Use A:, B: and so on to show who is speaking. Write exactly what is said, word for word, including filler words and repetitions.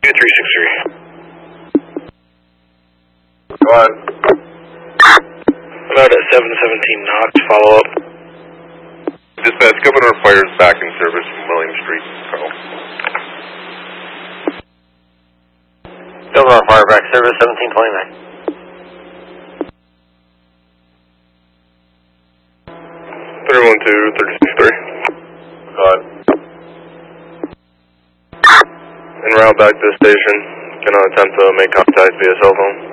A: three six three.
B: Go on.
A: About at seven seventeen knots, follow up.
B: Dispatch, Governor Fire is back in service from William Street. Call.
C: Governor Fire back service, seventeen twenty-nine.
A: three one two, three six three.
B: Go on.
A: En route back to the station. Gonna attempt to make contact via cell phone.